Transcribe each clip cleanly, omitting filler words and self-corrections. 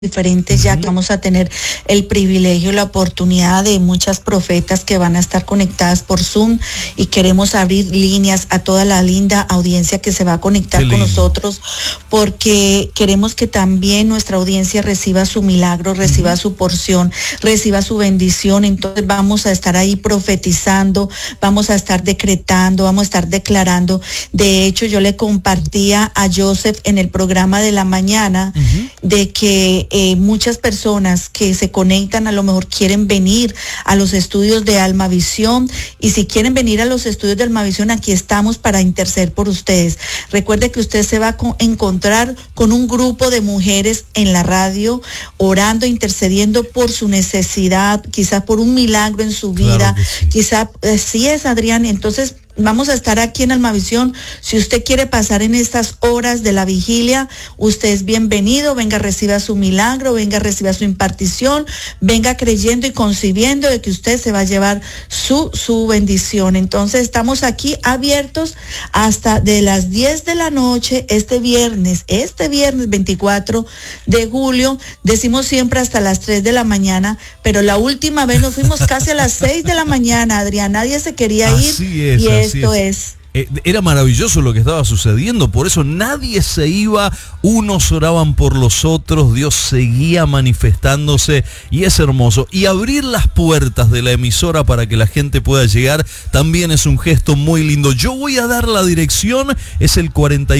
diferentes, ya que vamos a tener el privilegio y la oportunidad de muchas profetas que van a estar conectadas por Zoom, y queremos abrir líneas a toda la linda audiencia que se va a conectar con nosotros, porque queremos que también nuestra audiencia reciba su milagro, reciba su porción, reciba su bendición. Entonces vamos a estar ahí profetizando, vamos a estar decretando, vamos a estar declarando. De hecho, yo le compartía a Joseph en el programa de la mañana de que muchas personas que se conectan a lo mejor quieren venir a los estudios de Almavisión, y si quieren venir a los estudios de Almavisión, aquí estamos para interceder por ustedes. Recuerde que usted se va a encontrar con un grupo de mujeres en la radio, orando, intercediendo por su necesidad, quizás por un milagro en su vida, quizás, sí es, Adrián. Entonces vamos a estar aquí en Almavisión. Si usted quiere pasar en estas horas de la vigilia, usted es bienvenido. Venga, reciba su milagro, venga, reciba su impartición, venga creyendo y concibiendo de que usted se va a llevar su bendición. Entonces estamos aquí abiertos hasta de las 10 de la noche este viernes 24 de julio. Decimos siempre hasta las 3 de la mañana, pero la última vez nos fuimos casi a las 6 de la mañana, Adrián. Nadie se quería ir. Así es, Esto es. Era maravilloso lo que estaba sucediendo, por eso nadie se iba, unos oraban por los otros, Dios seguía manifestándose, y es hermoso. Y abrir las puertas de la emisora para que la gente pueda llegar también es un gesto muy lindo. Yo voy a dar la dirección, es el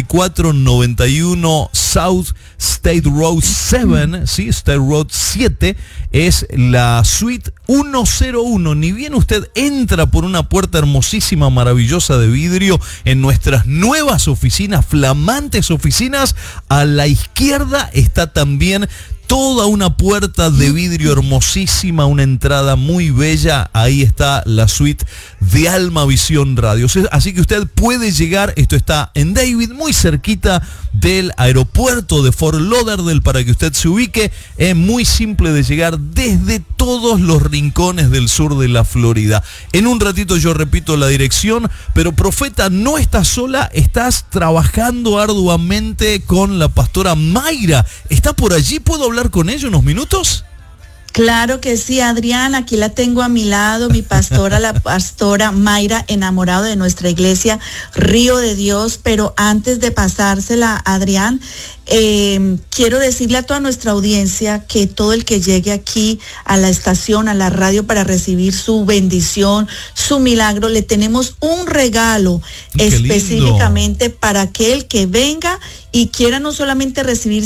4491 South State Road 7, ¿sí? State Road 7, es la suite 101. Ni bien usted entra por una puerta hermosísima, maravillosa de vidrio, en nuestras nuevas oficinas, flamantes oficinas, a la izquierda está también toda una puerta de vidrio hermosísima, una entrada muy bella. Ahí está la suite de Almavisión Radio. Así que usted puede llegar, esto está en David, muy cerquita del aeropuerto de Fort Lauderdale, para que usted se ubique. Es muy simple de llegar desde todos los rincones del sur de la Florida. En un ratito yo repito la dirección, pero profeta, no estás sola, estás trabajando arduamente con la pastora Mayra. ¿Está por allí? ¿Puedo hablar con ella unos minutos? Claro que sí, Adrián, aquí la tengo a mi lado, mi pastora, la pastora Mayra, enamorado de nuestra iglesia Río de Dios. Pero antes de pasársela, Adrián, quiero decirle a toda nuestra audiencia que todo el que llegue aquí a la estación, a la radio, para recibir su bendición, su milagro, le tenemos un regalo específicamente para aquel que venga y quiera no solamente recibir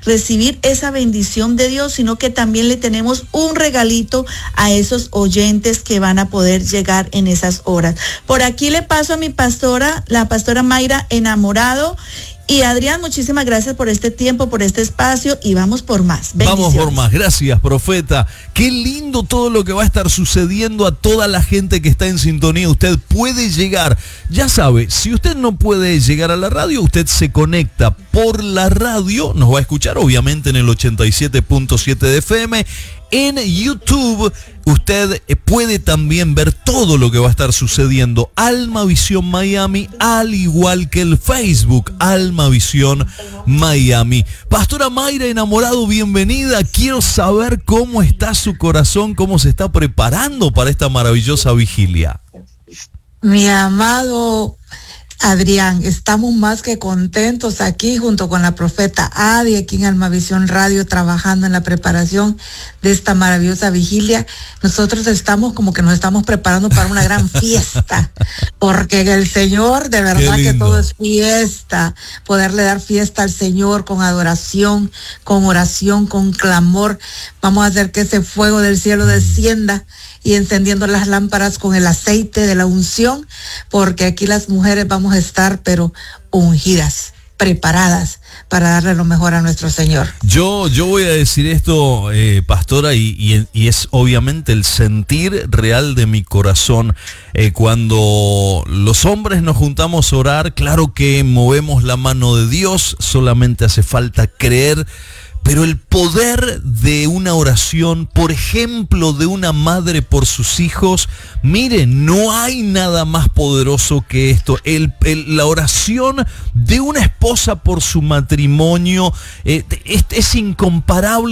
esa bendición de Dios, sino que también le tenemos un regalito a esos oyentes que van a poder llegar en esas horas. Por aquí le paso a mi pastora, la pastora Mayra, enamorado. Y Adrián, muchísimas gracias por este tiempo, por este espacio, y vamos por más. Vamos por más. Gracias, profeta. Qué lindo todo lo que va a estar sucediendo a toda la gente que está en sintonía. Usted puede llegar, ya sabe, si usted no puede llegar a la radio, usted se conecta por la radio, nos va a escuchar obviamente en el 87.7 de FM. En YouTube usted puede también ver todo lo que va a estar sucediendo. Almavisión Miami, al igual que el Facebook Almavisión Miami. Pastora Mayra, enamorado, bienvenida. Quiero saber cómo está su corazón, cómo se está preparando para esta maravillosa vigilia. Mi amado Adrián, estamos más que contentos aquí junto con la profeta Adi, aquí en Almavisión Radio, trabajando en la preparación de esta maravillosa vigilia. Nosotros estamos como que nos estamos preparando para una gran fiesta, porque el Señor, de verdad que todo es fiesta, poderle dar fiesta al Señor con adoración, con oración, con clamor. Vamos a hacer que ese fuego del cielo descienda, y encendiendo las lámparas con el aceite de la unción, porque aquí las mujeres vamos a estar pero ungidas, preparadas para darle lo mejor a nuestro Señor. Yo voy a decir esto, pastora, y es obviamente el sentir real de mi corazón. Cuando los hombres nos juntamos a orar, claro que movemos la mano de Dios, solamente hace falta creer. Pero el poder de una oración, por ejemplo, de una madre por sus hijos, miren, no hay nada más poderoso que esto. La oración de una esposa por su matrimonio es incomparable.